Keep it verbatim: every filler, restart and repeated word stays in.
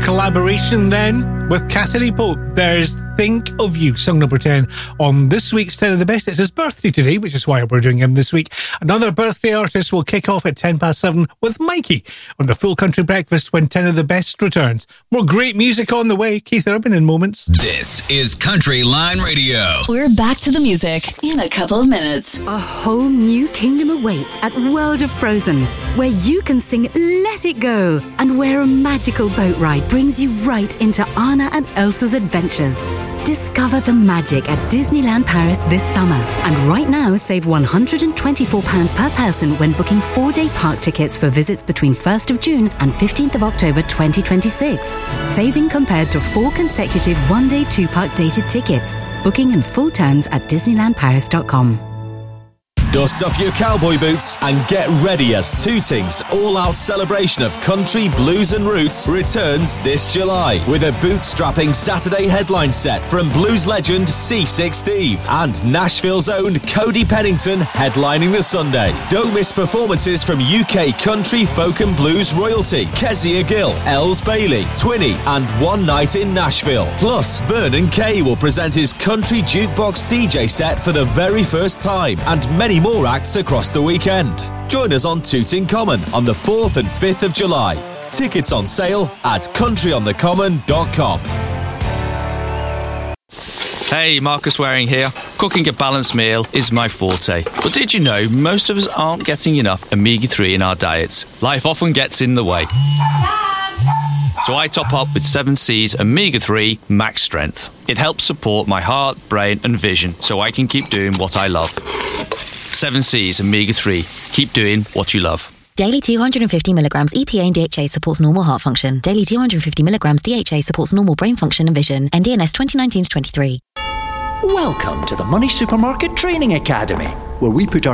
collaboration then with Cassidy Pope. There's Think of You, song number ten on this week's ten of the Best. It's his birthday today, which is why we're doing him this week. Another birthday artist will kick off at ten past seven with Mikey on the Full Country Breakfast when ten of the Best returns. More great music on the way. Keith Urban in moments. This is Country Line Radio. We're back to the music in a couple of minutes. A whole new kingdom awaits at World of Frozen, where you can sing Let It Go, and where a magical boat ride brings you right into Anna and Elsa's adventures. Discover the magic at Disneyland Paris this summer. And right now, save one hundred twenty-four pounds per person when booking four-day park tickets for visits between first of June and fifteenth of October twenty twenty-six. Saving compared to four consecutive one-day two-park dated tickets. Booking and full terms at disneyland paris dot com. Dust off your cowboy boots and get ready as Tooting's all-out celebration of country, blues and roots returns this July with a bootstrapping Saturday headline set from blues legend C six Steve and Nashville's own Cody Pennington headlining the Sunday. Don't miss performances from U K country, folk and blues royalty Kezia Gill, Els Bailey, Twinny and One Night in Nashville. Plus, Vernon Kay will present his country jukebox D J set for the very first time and many more acts across the weekend. Join us on Tooting Common on the fourth and fifth of July. Tickets on sale at country on the common dot com. Hey, Marcus Waring here. Cooking a balanced meal is my forte. But did you know most of us aren't getting enough omega three in our diets? Life often gets in the way. So I top up with seven C's omega three Max Strength. It helps support my heart, brain and vision so I can keep doing what I love. seven C's omega three. Keep doing what you love. Daily two hundred fifty milligrams E P A and D H A supports normal heart function. Daily two hundred fifty milligrams D H A supports normal brain function and vision. N D N S twenty nineteen to twenty-three. Welcome to the Money Supermarket Training Academy, where we put our